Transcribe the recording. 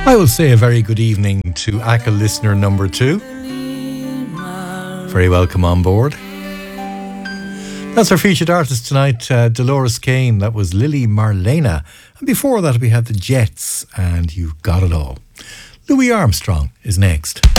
I will say a very good evening to ACCA listener number 2. Very welcome on board. That's our featured artist tonight, Dolores Kane. That was Lily Marlena. And before that we had the Jets and You've Got It All. Louis Armstrong is next.